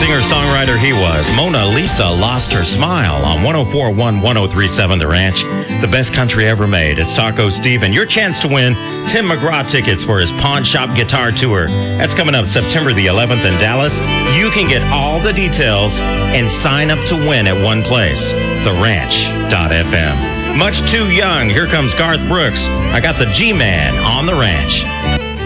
Singer-songwriter he was. Mona Lisa lost her smile on 104.1, 103.7 The Ranch. The best country ever made. It's Taco Steve, and your chance to win Tim McGraw tickets for his Pawn Shop Guitar Tour. That's coming up September the 11th in Dallas. You can get all the details and sign up to win at one place, theranch.fm. Much Too Young. Here comes Garth Brooks. I got the G-Man on The Ranch.